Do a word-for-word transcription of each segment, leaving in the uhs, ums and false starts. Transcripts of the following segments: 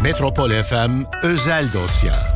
Metropol F M Özel Dosya.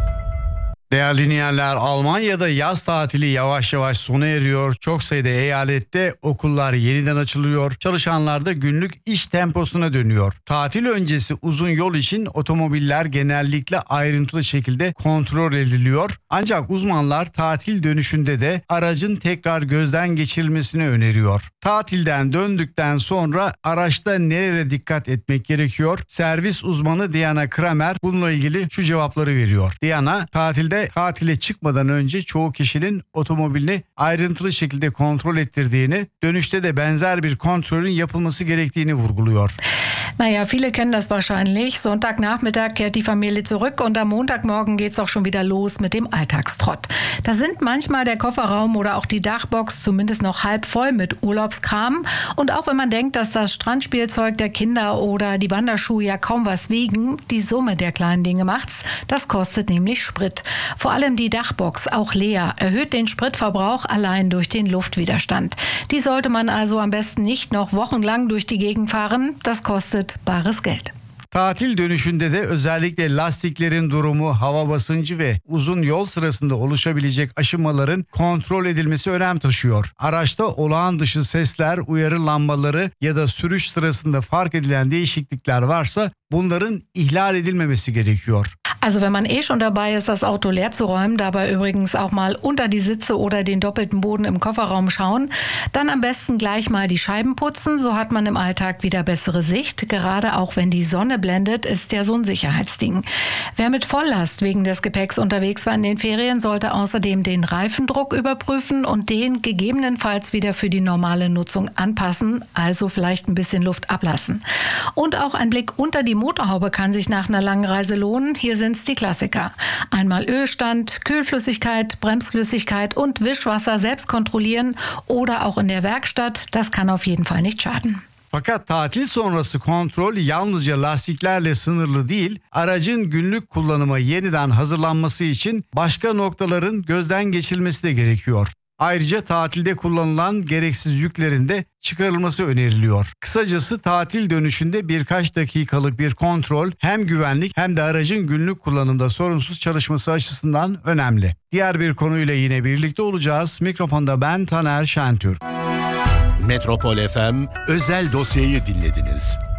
Değerli dinleyenler, Almanya'da yaz tatili yavaş yavaş sona eriyor. Çok sayıda eyalette okullar yeniden açılıyor. Çalışanlar da günlük iş temposuna dönüyor. Tatil öncesi uzun yol için otomobiller genellikle ayrıntılı şekilde kontrol ediliyor. Ancak uzmanlar tatil dönüşünde de aracın tekrar gözden geçirilmesini öneriyor. Tatilden döndükten sonra araçta nelere dikkat etmek gerekiyor? Servis uzmanı Diana Kramer bununla ilgili şu cevapları veriyor. Diana, tatilde tatile çıkmadan önce çoğu kişinin otomobilini ayrıntılı şekilde kontrol ettirdiğini, dönüşte de benzer bir kontrolün yapılması gerektiğini vurguluyor. Naja, viele kennen das wahrscheinlich. Sonntagnachmittag kehrt die Familie zurück und am Montagmorgen geht's auch schon wieder los mit dem Alltagstrott. Da sind manchmal der Kofferraum oder auch die Dachbox zumindest noch halb voll mit Urlaubskram. Und auch wenn man denkt, dass das Strandspielzeug der Kinder oder die Wanderschuhe ja kaum was wiegen, die Summe der kleinen Dinge macht's. Das kostet nämlich Sprit. Vor allem die Dachbox, auch leer, erhöht den Spritverbrauch allein durch den Luftwiderstand. Die sollte man also am besten nicht noch wochenlang durch die Gegend fahren. Das kostet bares Geld. Tatil dönüşünde de özellikle lastiklerin durumu, hava basıncı ve uzun yol sırasında oluşabilecek aşınmaların kontrol edilmesi önem taşıyor. Araçta olağan dışı sesler, uyarı lambaları ya da sürüş sırasında fark edilen değişiklikler varsa bunların ihlal edilmemesi gerekiyor. Also wenn man eh schon dabei ist, das Auto leer zu räumen, dabei übrigens auch mal unter die Sitze oder den doppelten Boden im Kofferraum schauen, dann am besten gleich mal die Scheiben putzen, so hat man im Alltag wieder bessere Sicht. Gerade auch wenn die Sonne blendet, ist ja so ein Sicherheitsding. Wer mit Volllast wegen des Gepäcks unterwegs war in den Ferien, sollte außerdem den Reifendruck überprüfen und den gegebenenfalls wieder für die normale Nutzung anpassen, also vielleicht ein bisschen Luft ablassen. Und auch ein Blick unter die Motorhaube kann sich nach einer langen Reise lohnen. Hier sind die Klassiker. Einmal Ölstand, Kühlflüssigkeit, Bremsflüssigkeit und Wischwasser selbst kontrollieren oder auch in der Werkstatt. Das kann auf jeden Fall nicht schaden. Fakat tatil sonrası kontrol yalnızca lastiklerle sınırlı değil, aracın günlük kullanıma yeniden hazırlanması için başka noktaların gözden geçirilmesi de gerekiyor. Ayrıca tatilde kullanılan gereksiz yüklerin de çıkarılması öneriliyor. Kısacası tatil dönüşünde birkaç dakikalık bir kontrol hem güvenlik hem de aracın günlük kullanımda sorunsuz çalışması açısından önemli. Diğer bir konuyla yine birlikte olacağız. Mikrofonda ben Taner Şentürk. Metropol F M Özel Dosya'yı dinlediniz.